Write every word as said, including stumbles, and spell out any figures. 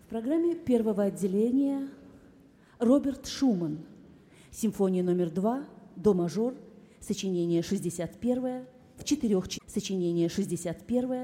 В программе первого отделения Роберт Шуман. Симфония номер два, до мажор, сочинение шестьдесят первое, в четырех сочинение шестьдесят первое.